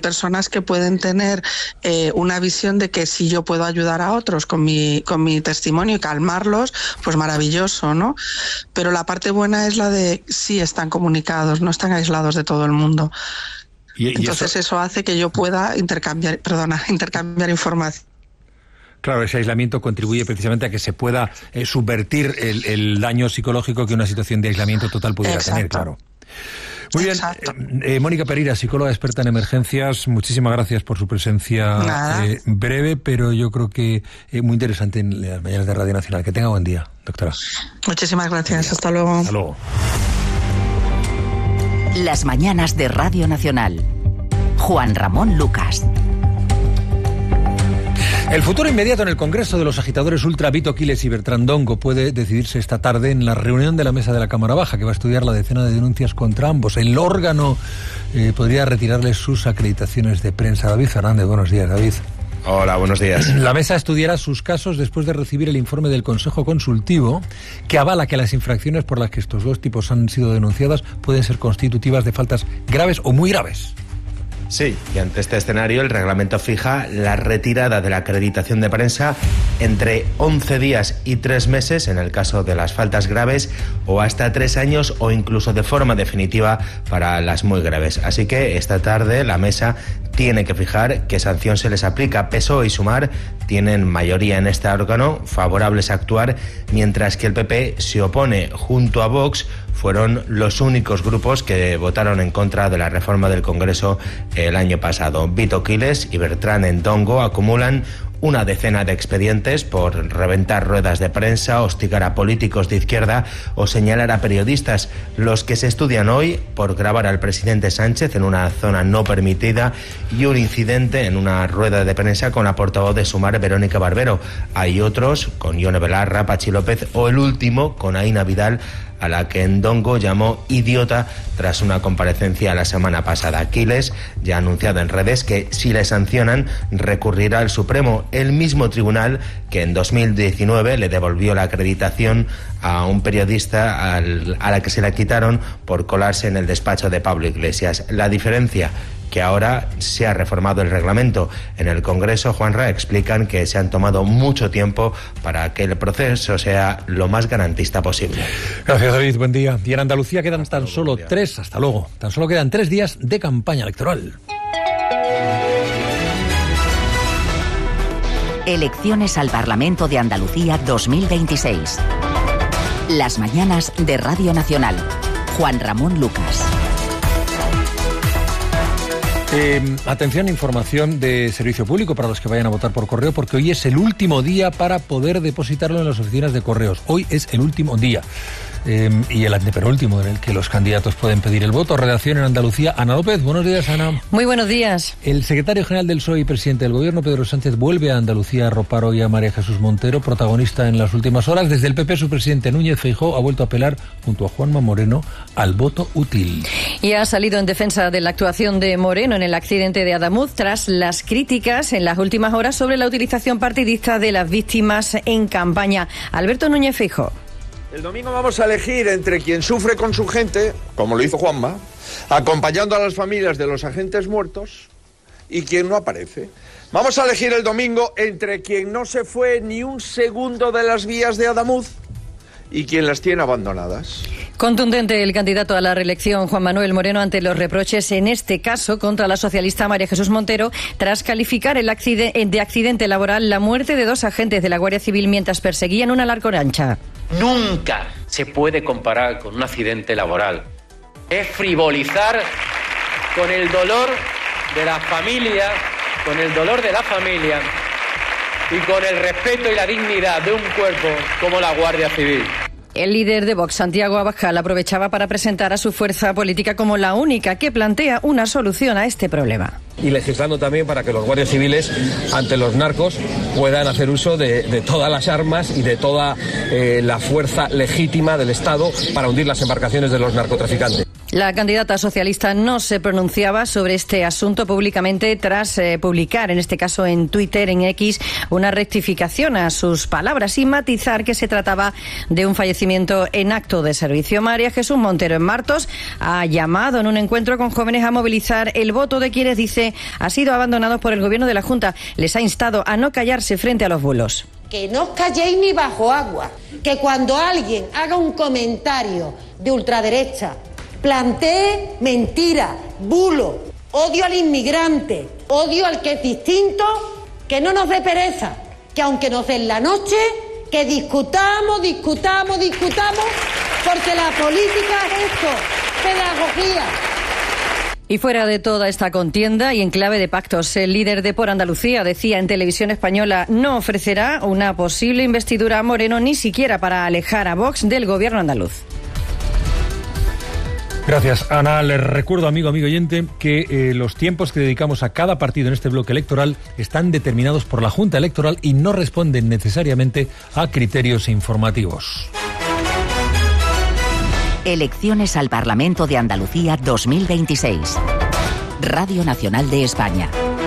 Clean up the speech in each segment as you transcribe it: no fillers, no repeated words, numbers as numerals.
personas que pueden tener una visión de que si yo puedo ayudar a otros con mi testimonio y calmarlos, pues maravilloso, ¿no? Pero la parte buena es la de sí están comunicados, no están aislados de todo el mundo. Entonces eso hace que yo pueda intercambiar información. Claro, ese aislamiento contribuye precisamente a que se pueda subvertir el daño psicológico que una situación de aislamiento total pudiera tener, claro. Muy bien, Mónica Pereira, psicóloga experta en emergencias, muchísimas gracias por su presencia breve, pero yo creo que muy interesante en las mañanas de Radio Nacional. Que tenga buen día, doctora. Muchísimas gracias, hasta luego. Hasta luego. Las mañanas de Radio Nacional. Juan Ramón Lucas. El futuro inmediato en el Congreso de los agitadores ultra Vito Quiles y Bertrand Dongo puede decidirse esta tarde en la reunión de la mesa de la Cámara Baja, que va a estudiar la decena de denuncias contra ambos. El órgano podría retirarles sus acreditaciones de prensa. David Fernández, buenos días, David. Hola, buenos días. La mesa estudiará sus casos después de recibir el informe del Consejo Consultivo que avala que las infracciones por las que estos dos tipos han sido denunciadas pueden ser constitutivas de faltas graves o muy graves. Sí, y ante este escenario el reglamento fija la retirada de la acreditación de prensa entre 11 días y 3 meses en el caso de las faltas graves o hasta 3 años o incluso de forma definitiva para las muy graves. Así que esta tarde la mesa tiene que fijar qué sanción se les aplica. PSOE y Sumar tienen mayoría en este órgano, favorables a actuar, mientras que el PP se opone. Junto a Vox fueron los únicos grupos que votaron en contra de la reforma del Congreso el año pasado. Vito Quiles y Bertrand Dongo acumulan una decena de expedientes por reventar ruedas de prensa, hostigar a políticos de izquierda o señalar a periodistas. Los que se estudian hoy por grabar al presidente Sánchez en una zona no permitida y un incidente en una rueda de prensa con la portavoz de Sumar, Verónica Barbero. Hay otros con Ione Belarra, Pachi López o el último con Aina Vidal, a la que Ndongo llamó idiota tras una comparecencia la semana pasada. Quiles ya ha anunciado en redes que si le sancionan recurrirá al Supremo, el mismo tribunal que en 2019 le devolvió la acreditación a un periodista a la que se la quitaron por colarse en el despacho de Pablo Iglesias. La diferencia, que ahora se ha reformado el reglamento. En el Congreso, Juanra, explican que se han tomado mucho tiempo para que el proceso sea lo más garantista posible. Gracias, David. Buen día. Y en Andalucía quedan tan solo 3 días de campaña electoral. Elecciones al Parlamento de Andalucía 2026. Las mañanas de Radio Nacional. Juan Ramón Lucas. Atención, información de servicio público para los que vayan a votar por correo, porque hoy es el último día para poder depositarlo en las oficinas de correos. Hoy es el último día. Y el antepenúltimo en el que los candidatos pueden pedir el voto. Redacción en Andalucía, Ana López. Buenos días, Ana. Muy buenos días. El secretario general del PSOE y presidente del Gobierno, Pedro Sánchez, vuelve a Andalucía a arropar hoy a María Jesús Montero, protagonista en las últimas horas. Desde el PP, su presidente Núñez Feijóo ha vuelto a apelar, junto a Juanma Moreno, al voto útil. Y ha salido en defensa de la actuación de Moreno en el accidente de Adamuz, tras las críticas en las últimas horas sobre la utilización partidista de las víctimas en campaña. Alberto Núñez Feijóo. El domingo vamos a elegir entre quien sufre con su gente, como lo hizo Juanma, acompañando a las familias de los agentes muertos, y quien no aparece. Vamos a elegir el domingo entre quien no se fue ni un segundo de las vías de Adamuz y quien las tiene abandonadas. Contundente el candidato a la reelección, Juan Manuel Moreno, ante los reproches, en este caso, contra la socialista María Jesús Montero, tras calificar de accidente laboral la muerte de 2 agentes de la Guardia Civil mientras perseguían una narcolancha. Nunca se puede comparar con un accidente laboral. Es frivolizar con el dolor de la familia, y con el respeto y la dignidad de un cuerpo como la Guardia Civil. El líder de Vox, Santiago Abascal, aprovechaba para presentar a su fuerza política como la única que plantea una solución a este problema. Y legislando también para que los guardias civiles, ante los narcos, puedan hacer uso de todas las armas y de toda la fuerza legítima del Estado para hundir las embarcaciones de los narcotraficantes. La candidata socialista no se pronunciaba sobre este asunto públicamente tras publicar, en este caso en Twitter, en X, una rectificación a sus palabras y matizar que se trataba de un fallecimiento en acto de servicio. María Jesús Montero en Martos ha llamado en un encuentro con jóvenes a movilizar el voto de quienes, dice, han sido abandonados por el gobierno de la Junta. Les ha instado a no callarse frente a los bulos. Que no os calléis ni bajo agua, que cuando alguien haga un comentario de ultraderecha, plantee mentira, bulo, odio al inmigrante, odio al que es distinto, que no nos dé pereza, que aunque nos den la noche, que discutamos, porque la política es esto, pedagogía. Y fuera de toda esta contienda y en clave de pactos, el líder de Por Andalucía decía en Televisión Española no ofrecerá una posible investidura a Moreno ni siquiera para alejar a Vox del gobierno andaluz. Gracias, Ana. Les recuerdo, amigo oyente, que los tiempos que dedicamos a cada partido en este bloque electoral están determinados por la Junta Electoral y no responden necesariamente a criterios informativos. Elecciones al Parlamento de Andalucía 2026. Radio Nacional de España.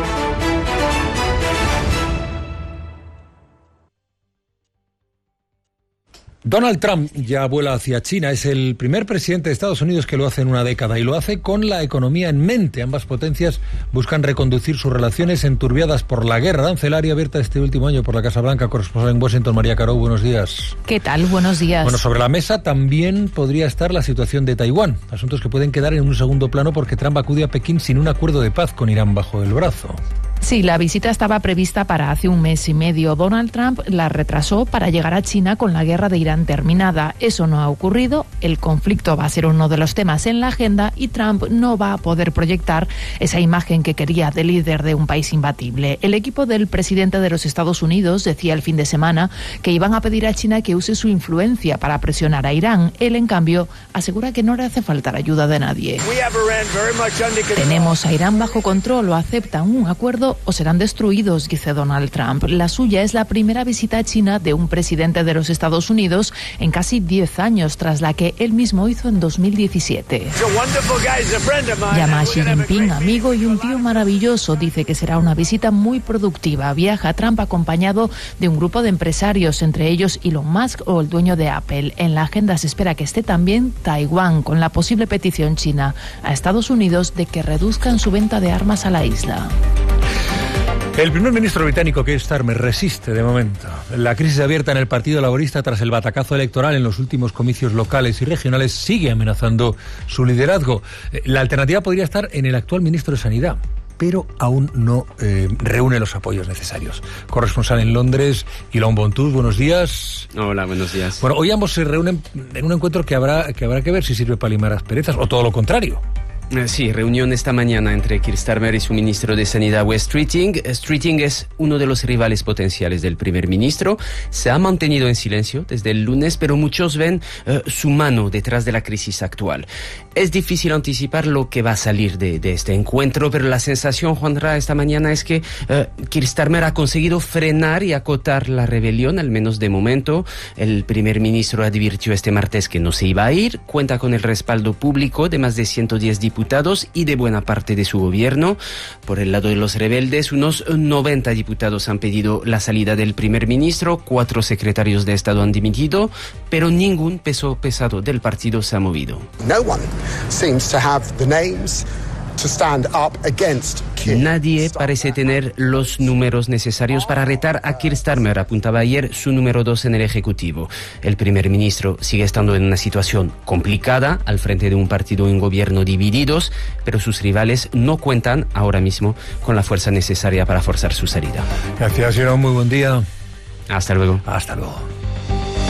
Donald Trump ya vuela hacia China. Es el primer presidente de Estados Unidos que lo hace en una década y lo hace con la economía en mente. Ambas potencias buscan reconducir sus relaciones enturbiadas por la guerra arancelaria abierta este último año por la Casa Blanca. Corresponsal en Washington, María Caro, buenos días. ¿Qué tal? Buenos días. Bueno, sobre la mesa también podría estar la situación de Taiwán. Asuntos que pueden quedar en un segundo plano porque Trump acude a Pekín sin un acuerdo de paz con Irán bajo el brazo. Sí, la visita estaba prevista para hace un mes y medio. Donald Trump la retrasó para llegar a China con la guerra de Irán terminada. Eso no ha ocurrido, el conflicto va a ser uno de los temas en la agenda y Trump no va a poder proyectar esa imagen que quería de líder de un país imbatible. El equipo del presidente de los Estados Unidos decía el fin de semana que iban a pedir a China que use su influencia para presionar a Irán. Él, en cambio, asegura que no le hace falta la ayuda de nadie. Tenemos a Irán bajo control, o aceptan un acuerdo o serán destruidos, dice Donald Trump. La suya es la primera visita a China de un presidente de los Estados Unidos en casi 10 años, tras la que él mismo hizo en 2017. Llama a Xi Jinping amigo y un tío maravilloso. Dice que será una visita muy productiva. Viaja Trump acompañado de un grupo de empresarios, entre ellos Elon Musk o el dueño de Apple. En la agenda se espera que esté también Taiwán, con la posible petición china a Estados Unidos de que reduzcan su venta de armas a la isla. El primer ministro británico, Keir Starmer, resiste de momento. La crisis abierta en el Partido Laborista tras el batacazo electoral en los últimos comicios locales y regionales sigue amenazando su liderazgo. La alternativa podría estar en el actual ministro de Sanidad, pero aún no reúne los apoyos necesarios. Corresponsal en Londres, Ilon Bontus, buenos días. Hola, buenos días. Bueno, hoy ambos se reúnen en un encuentro que habrá que ver si sirve para limar asperezas o todo lo contrario. Sí, reunión esta mañana entre Keir Starmer y su ministro de Sanidad, Wes Streeting. Streeting es uno de los rivales potenciales del primer ministro. Se ha mantenido en silencio desde el lunes, pero muchos ven su mano detrás de la crisis actual. Es difícil anticipar lo que va a salir de este encuentro, pero la sensación, Juanra, esta mañana es que Keir Starmer ha conseguido frenar y acotar la rebelión, al menos de momento. El primer ministro advirtió este martes que no se iba a ir. Cuenta con el respaldo público de más de 110 diputados y de buena parte de su gobierno. Por el lado de los rebeldes, unos 90 diputados han pedido la salida del primer ministro, 4 secretarios de Estado han dimitido, pero ningún peso pesado del partido se ha movido. Nadie parece tener los números necesarios para retar a Keir Starmer, apuntaba ayer su número 2 en el Ejecutivo. El primer ministro sigue estando en una situación complicada al frente de un partido y un gobierno divididos, pero sus rivales no cuentan ahora mismo con la fuerza necesaria para forzar su salida. Gracias, Jerón. Muy buen día. Hasta luego. Hasta luego.